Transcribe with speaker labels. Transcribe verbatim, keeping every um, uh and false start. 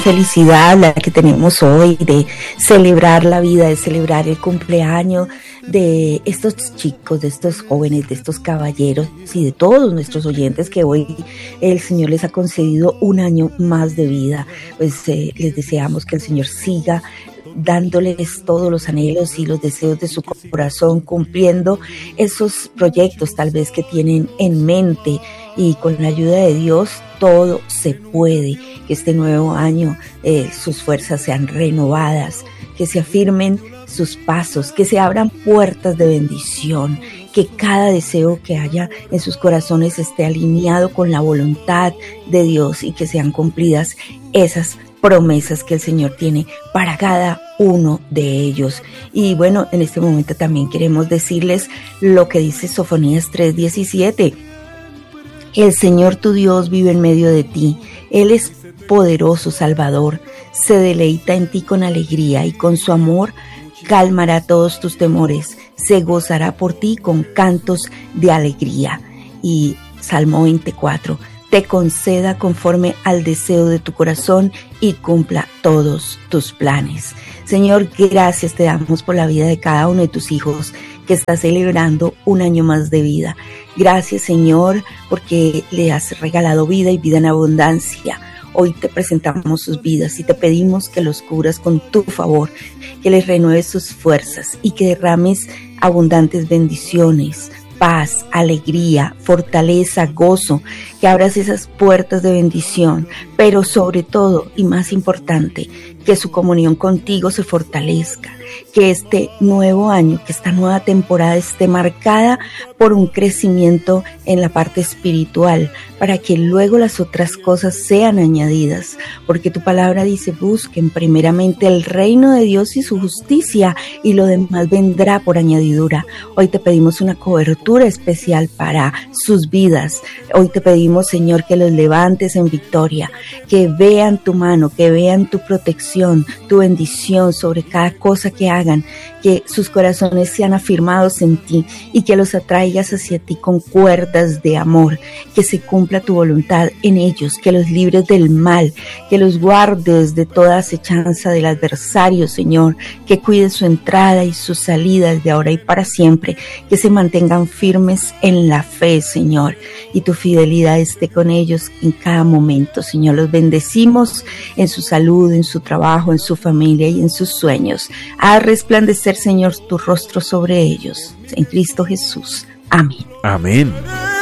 Speaker 1: felicidad la que tenemos hoy de celebrar la vida, de celebrar el cumpleaños de estos chicos, de estos jóvenes, de estos caballeros y de todos nuestros oyentes que hoy el Señor les ha concedido un año más de vida. Pues eh, les deseamos que el Señor siga dándoles todos los anhelos y los deseos de su corazón, cumpliendo esos proyectos tal vez que tienen en mente, y con la ayuda de Dios todo se puede. Que este nuevo año eh, sus fuerzas sean renovadas, que se afirmen sus pasos, que se abran puertas de bendición, que cada deseo que haya en sus corazones esté alineado con la voluntad de Dios y que sean cumplidas esas promesas que el Señor tiene para cada uno de ellos. Y bueno, en este momento también queremos decirles lo que dice Sofonías tres diecisiete. El Señor tu Dios vive en medio de ti. Él es poderoso Salvador. Se deleita en ti con alegría y con su amor calmará todos tus temores. Se gozará por ti con cantos de alegría. Y Salmo veinticuatro. Te conceda conforme al deseo de tu corazón y cumpla todos tus planes. Señor, gracias te damos por la vida de cada uno de tus hijos que está celebrando un año más de vida. Gracias, Señor, porque le has regalado vida y vida en abundancia. Hoy te presentamos sus vidas y te pedimos que los cubras con tu favor, que les renueves sus fuerzas y que derrames abundantes bendiciones, paz, alegría, fortaleza, gozo, que abras esas puertas de bendición, pero sobre todo y más importante, que su comunión contigo se fortalezca, que este nuevo año, que esta nueva temporada esté marcada por un crecimiento en la parte espiritual, para que luego las otras cosas sean añadidas, porque tu palabra dice, busquen primeramente el reino de Dios y su justicia, y lo demás vendrá por añadidura. Hoy te pedimos una cobertura especial para sus vidas. Hoy te pedimos, Señor, que los levantes en victoria, que vean tu mano, que vean tu protección, tu bendición sobre cada cosa que hagan, que sus corazones sean afirmados en ti y que los atraigas hacia ti con cuerdas de amor, que se cumpla tu voluntad en ellos, que los libres del mal, que los guardes de toda acechanza del adversario, Señor, que cuides su entrada y su salida desde ahora y para siempre, que se mantengan firmes en la fe, Señor, y tu fidelidad esté con ellos en cada momento, Señor. Los bendecimos en su salud, en su trabajo, en su familia y en sus sueños. Haz resplandecer, Señor, tu rostro sobre ellos. En Cristo Jesús. Amén.
Speaker 2: Amén.